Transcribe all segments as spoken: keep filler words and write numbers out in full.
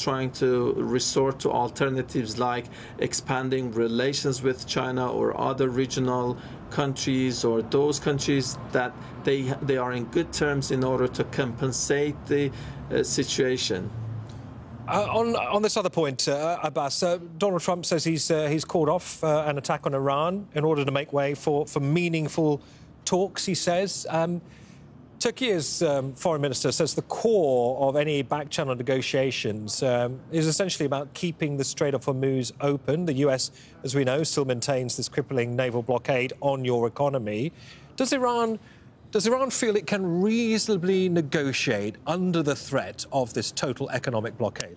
trying to resort to alternatives like expanding relations with China or other regional countries, or those countries that they they are in good terms, in order to compensate the uh, situation. Uh, on on this other point, uh, Abbas, uh, Donald Trump says he's uh, he's called off uh, an attack on Iran in order to make way for for meaningful talks. He says. Um, Turkey's um, foreign minister says the core of any back-channel negotiations um, is essentially about keeping the Strait of Hormuz open. The U S, as we know, still maintains this crippling naval blockade on your economy. Does Iran, does Iran feel it can reasonably negotiate under the threat of this total economic blockade?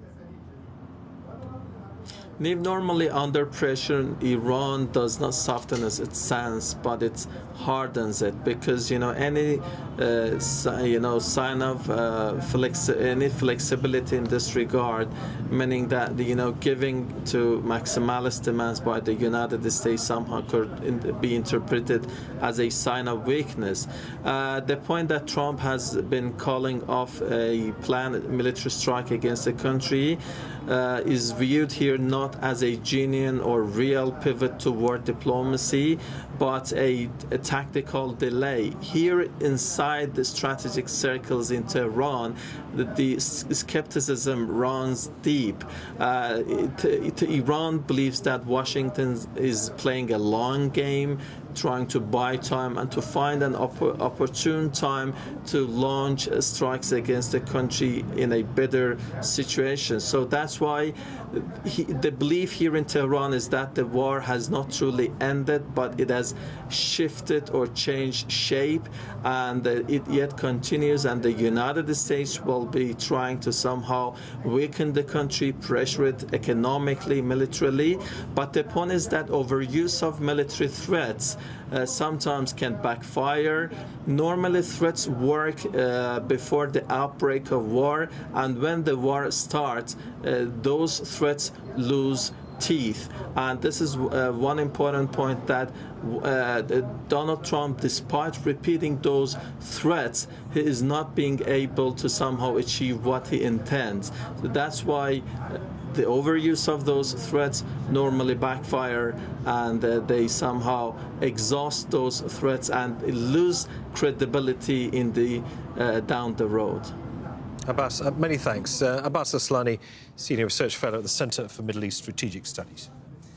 Normally, under pressure, Iran does not soften its stance, but it hardens it, because you know any uh, you know sign of uh, flexi any flexibility in this regard, meaning that you know giving to maximalist demands by the United States somehow could in be interpreted as a sign of weakness. Uh, the point that Trump has been calling off a planned military strike against the country uh, is viewed here not as a genuine or real pivot toward diplomacy, but a, a tactical delay. Here inside the strategic circles in Tehran, the, the skepticism runs deep. Uh, it, it, Iran believes that Washington is playing a long game, trying to buy time and to find an opp opportune time to launch uh, strikes against the country in a better situation. So that's why he, the belief here in Tehran is that the war has not truly ended, but it has shifted or changed shape, and uh, it yet continues, and the United States will be trying to somehow weaken the country, pressure it economically, militarily. But the point is that overuse of military threats Uh, sometimes can backfire. Normally threats work uh, before the outbreak of war, and when the war starts, uh, those threats lose teeth. And this is uh, one important point, that uh, Donald Trump, despite repeating those threats, he is not being able to somehow achieve what he intends. So that's why uh, the overuse of those threats normally backfire, and uh, they somehow exhaust those threats and lose credibility in the uh, down the road. Abbas, uh, many thanks. Uh, Abbas Aslani, Senior Research Fellow at the Centre for Middle East Strategic Studies.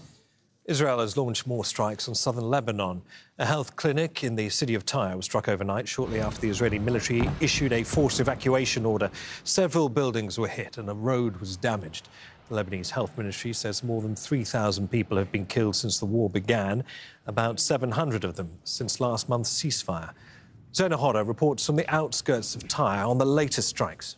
Israel has launched more strikes on southern Lebanon. A health clinic in the city of Tyre was struck overnight, shortly after the Israeli military issued a forced evacuation order. Several buildings were hit and a road was damaged. The Lebanese Health Ministry says more than three thousand people have been killed since the war began, about seven hundred of them since last month's ceasefire. Zona Hodder reports from the outskirts of Tyre on the latest strikes.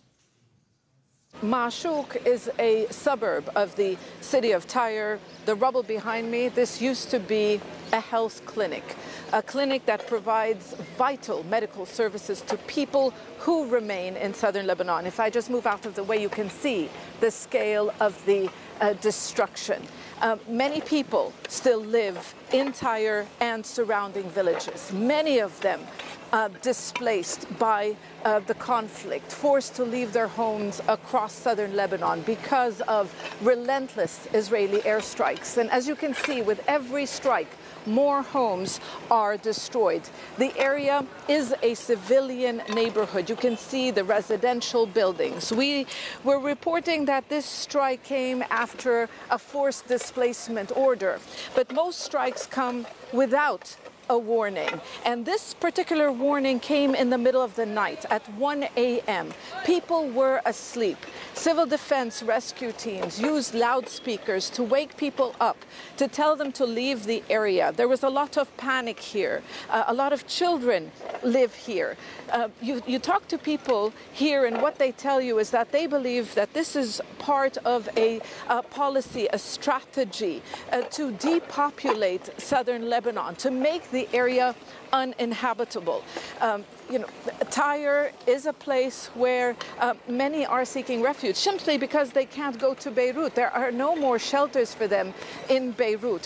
Ma'ashouk is a suburb of the city of Tyre. The rubble behind me, this used to be a health clinic, a clinic that provides vital medical services to people who remain in southern Lebanon. If I just move out of the way, you can see the scale of the uh, destruction. Uh, many people still live in Tyre and surrounding villages, many of them Uh, displaced by uh, the conflict, forced to leave their homes across southern Lebanon because of relentless Israeli airstrikes. And as you can see, with every strike, more homes are destroyed. The area is a civilian neighborhood. You can see the residential buildings. We were reporting that this strike came after a forced displacement order, but most strikes come without a warning. And this particular warning came in the middle of the night at one A M People were asleep. Civil defense rescue teams used loudspeakers to wake people up, to tell them to leave the area. There was a lot of panic here. Uh, a lot of children live here. Uh, you, you talk to people here, and what they tell you is that they believe that this is part of a, a policy, a strategy uh, to depopulate southern Lebanon, to make the area uninhabitable. Um, you know, Tyre is a place where uh, many are seeking refuge simply because they can't go to Beirut. There are no more shelters for them in Beirut.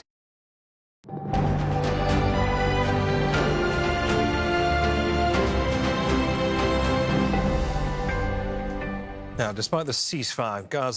Now, despite the ceasefire, Gaza